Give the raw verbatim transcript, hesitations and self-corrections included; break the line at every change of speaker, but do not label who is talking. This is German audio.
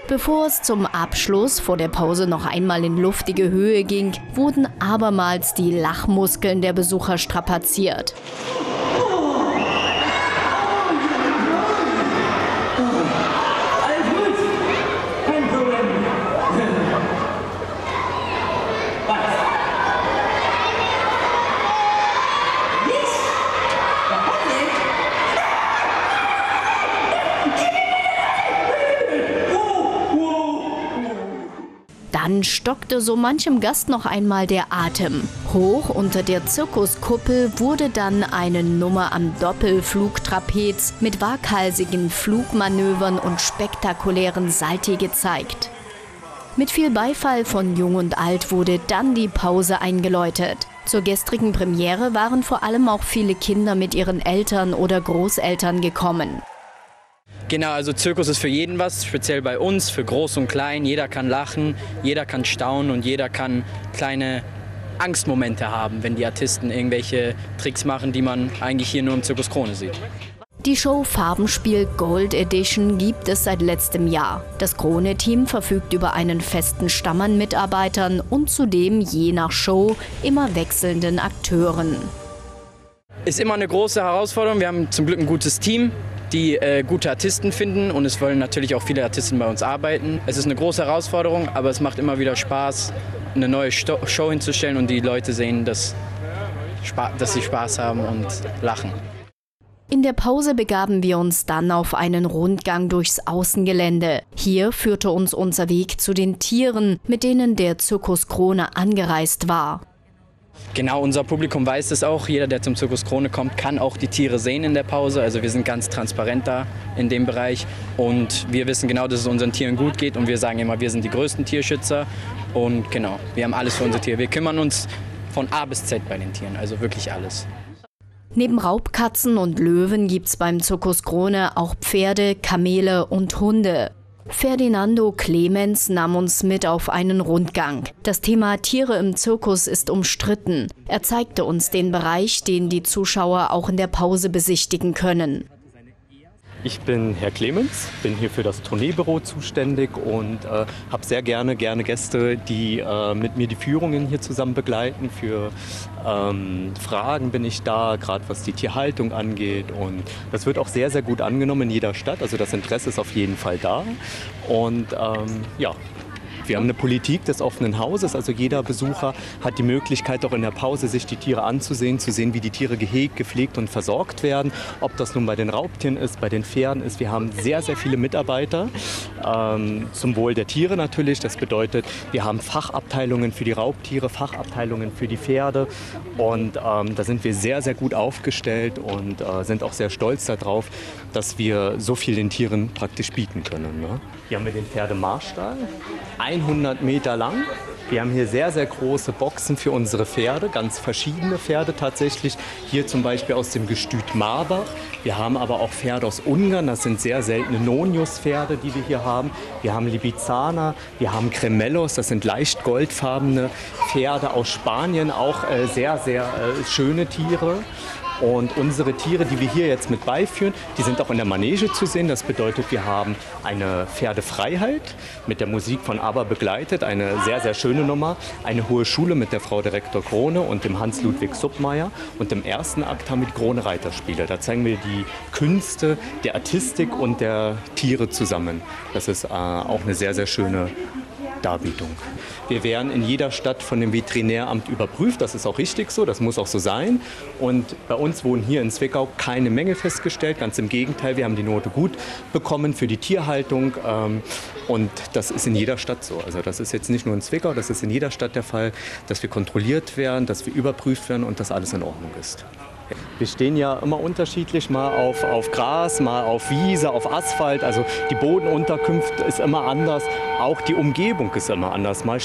Bevor es zum Abschluss vor der Pause noch einmal in luftige Höhe ging, wurden abermals die Lachmuskeln der Besucher strapaziert. Dann stockte so manchem Gast noch einmal der Atem. Hoch unter der Zirkuskuppel wurde dann eine Nummer am Doppelflugtrapez mit waghalsigen Flugmanövern und spektakulären Salti gezeigt. Mit viel Beifall von Jung und Alt wurde dann die Pause eingeläutet. Zur gestrigen Premiere waren vor allem auch viele Kinder mit ihren Eltern oder Großeltern gekommen.
Genau, also Zirkus ist für jeden was, speziell bei uns, für Groß und Klein. Jeder kann lachen, jeder kann staunen und jeder kann kleine Angstmomente haben, wenn die Artisten irgendwelche Tricks machen, die man eigentlich hier nur im Zirkus Krone sieht.
Die Show Farbenspiel Gold Edition gibt es seit letztem Jahr. Das Krone-Team verfügt über einen festen Stamm an Mitarbeitern und zudem je nach Show immer wechselnden Akteuren.
Ist immer eine große Herausforderung. Wir haben zum Glück ein gutes Team, die äh, gute Artisten finden, und es wollen natürlich auch viele Artisten bei uns arbeiten. Es ist eine große Herausforderung, aber es macht immer wieder Spaß, eine neue Sto- Show hinzustellen und die Leute sehen, dass, Spa- dass sie Spaß haben und lachen.
In der Pause begaben wir uns dann auf einen Rundgang durchs Außengelände. Hier führte uns unser Weg zu den Tieren, mit denen der Zirkus Krone angereist war.
Genau, unser Publikum weiß es auch. Jeder, der zum Zirkus Krone kommt, kann auch die Tiere sehen in der Pause. Also wir sind ganz transparent da in dem Bereich. Und wir wissen genau, dass es unseren Tieren gut geht. Und wir sagen immer, wir sind die größten Tierschützer. Und genau, wir haben alles für unsere Tiere. Wir kümmern uns von A bis Z bei den Tieren, also wirklich alles.
Neben Raubkatzen und Löwen gibt's beim Zirkus Krone auch Pferde, Kamele und Hunde. Ferdinando Clemens nahm uns mit auf einen Rundgang. Das Thema Tiere im Zirkus ist umstritten. Er zeigte uns den Bereich, den die Zuschauer auch in der Pause besichtigen können.
Ich bin Herr Clemens, bin hier für das Tourneebüro zuständig und äh, habe sehr gerne, gerne Gäste, die äh, mit mir die Führungen hier zusammen begleiten. Für ähm, Fragen bin ich da, gerade was die Tierhaltung angeht, und das wird auch sehr, sehr gut angenommen in jeder Stadt. Also das Interesse ist auf jeden Fall da und ähm, ja. Wir haben eine Politik des offenen Hauses, also jeder Besucher hat die Möglichkeit, auch in der Pause sich die Tiere anzusehen, zu sehen, wie die Tiere gehegt, gepflegt und versorgt werden. Ob das nun bei den Raubtieren ist, bei den Pferden ist. Wir haben sehr, sehr viele Mitarbeiter ähm, zum Wohl der Tiere natürlich. Das bedeutet, wir haben Fachabteilungen für die Raubtiere, Fachabteilungen für die Pferde, und ähm, da sind wir sehr, sehr gut aufgestellt und äh, sind auch sehr stolz darauf, dass wir so viel den Tieren praktisch bieten können. Ne? Hier haben wir den Pferdemarstall. hundert Meter lang. Wir haben hier sehr, sehr große Boxen für unsere Pferde, ganz verschiedene Pferde tatsächlich. Hier zum Beispiel aus dem Gestüt Marbach. Wir haben aber auch Pferde aus Ungarn, das sind sehr seltene Nonius-Pferde, die wir hier haben. Wir haben Libizzaner, wir haben Cremellos, das sind leicht goldfarbene Pferde aus Spanien, auch äh, sehr, sehr äh, schöne Tiere. Und unsere Tiere, die wir hier jetzt mit beiführen, die sind auch in der Manege zu sehen. Das bedeutet, wir haben eine Pferdefreiheit mit der Musik von ABBA begleitet, eine sehr, sehr schöne Nummer. Eine hohe Schule mit der Frau Direktor Krone und dem Hans-Ludwig Suppmeier. Und im ersten Akt haben wir die Krone-Reiterspiele. Da zeigen wir die Künste der Artistik und der Tiere zusammen. Das ist äh, auch eine sehr, sehr schöne Darbietung. Wir werden in jeder Stadt von dem Veterinäramt überprüft, das ist auch richtig so, das muss auch so sein. Und bei uns wurden hier in Zwickau keine Mängel festgestellt, ganz im Gegenteil, wir haben die Note gut bekommen für die Tierhaltung, ähm, und das ist in jeder Stadt so. Also das ist jetzt nicht nur in Zwickau, das ist in jeder Stadt der Fall, dass wir kontrolliert werden, dass wir überprüft werden und dass alles in Ordnung ist. Wir stehen ja immer unterschiedlich, mal auf, auf Gras, mal auf Wiese, auf Asphalt. Also die Bodenunterkunft ist immer anders, auch die Umgebung ist immer anders. Mal